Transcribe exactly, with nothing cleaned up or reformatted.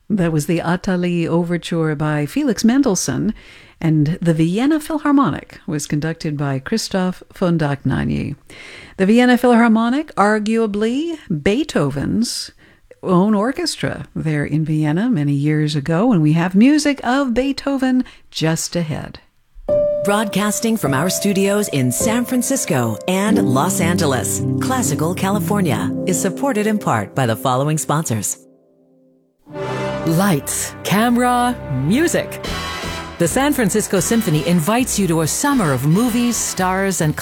That was the Athalie Overture by Felix Mendelssohn, and the Vienna Philharmonic was conducted by Christoph von Dohnanyi. The Vienna Philharmonic, arguably Beethoven's own orchestra there in Vienna many years ago, and we have music of Beethoven just ahead. Broadcasting from our studios in San Francisco and Los Angeles, Classical California is supported in part by the following sponsors. Lights, camera, music. The San Francisco Symphony invites you to a summer of movies, stars, and